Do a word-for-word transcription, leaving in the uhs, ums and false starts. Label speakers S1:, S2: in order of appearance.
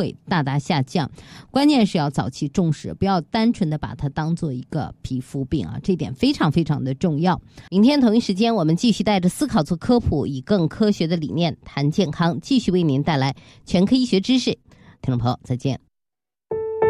S1: 会大大下降。关键是要早期重视，不要单纯的把它当做一个皮肤病啊，这点非常非常的重要。明天同一时间，我们继续带着思考做科普，以更科学的理念谈健康，继续为您带来全科医学知识。听众朋友，再见。